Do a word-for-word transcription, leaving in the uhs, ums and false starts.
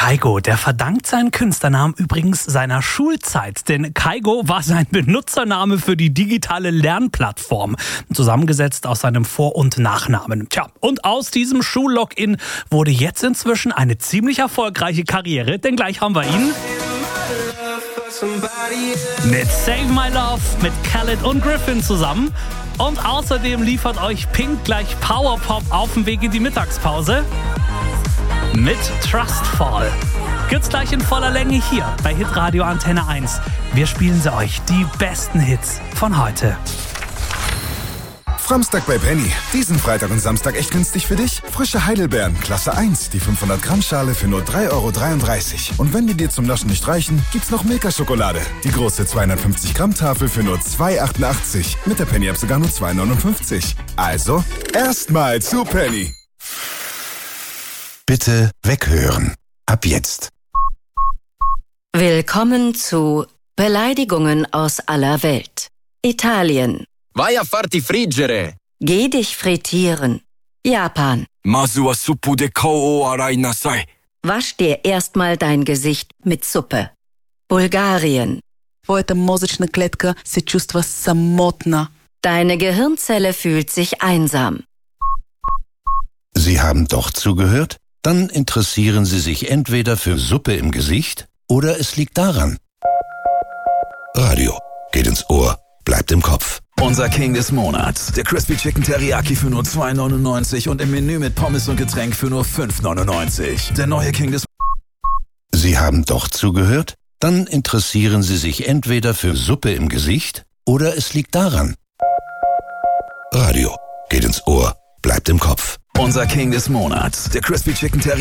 Kaigo, der verdankt seinen Künstlernamen übrigens seiner Schulzeit, denn Kaigo war sein Benutzername für die digitale Lernplattform, zusammengesetzt aus seinem Vor- und Nachnamen. Tja, und aus diesem Schullogin wurde jetzt inzwischen eine ziemlich erfolgreiche Karriere, denn gleich haben wir ihn mit Save My Love mit Khaled und Griffin zusammen. Und außerdem liefert euch Pink gleich Powerpop auf dem Weg in die Mittagspause mit Trustfall. Gibt's gleich in voller Länge hier bei Hitradio Antenne eins. Wir spielen sie euch, die besten Hits von heute. Framstag bei Penny. Diesen Freitag und Samstag echt günstig für dich. Frische Heidelbeeren, Klasse eins, die fünfhundert Gramm Schale für nur drei Euro dreiunddreißig. Und wenn die dir zum Naschen nicht reichen, gibt's noch Milka-Schokolade. Die große zweihundertfünfzig Gramm Tafel für nur zwei Euro achtundachtzig. Mit der Penny-App sogar nur zwei Euro neunundfünfzig. Also, erstmal zu Penny. Bitte weghören. Ab jetzt. Willkommen zu Beleidigungen aus aller Welt. Italien. Vai a farti friggere. Geh dich frittieren. Japan. Masu wa suppu de kou o arai nasai. Wasch dir erstmal dein Gesicht mit Suppe. Bulgarien. Твоята мозъчна клетка се чувства самотна. Deine Gehirnzelle fühlt sich einsam. Sie haben doch zugehört? Dann interessieren Sie sich entweder für Suppe im Gesicht oder es liegt daran. Radio geht ins Ohr, bleibt im Kopf. Unser King des Monats. Der Crispy Chicken Teriyaki für nur zwei neunundneunzig und im Menü mit Pommes und Getränk für nur fünf neunundneunzig. Der neue King des... Sie haben doch zugehört? Dann interessieren Sie sich entweder für Suppe im Gesicht oder es liegt daran. Radio geht ins Ohr, bleibt im Kopf. Unser King des Monats. Der Crispy Chicken Teriyaki.